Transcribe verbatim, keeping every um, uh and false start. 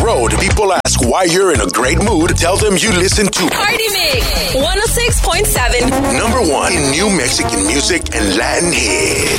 road, people ask why you're in a great mood. Tell them you listen to Party Mix one oh six point seven. Number one in new Mexican music and Latin hits.